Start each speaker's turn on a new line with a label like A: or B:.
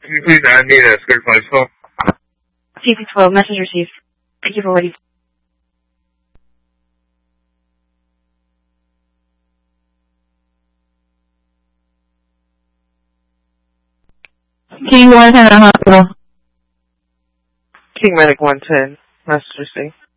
A: Can you please add me to Skirt Flight School?
B: CP12, message received. Thank you for waiting.
C: King 110 Hospital.
D: King Medic 110, message received.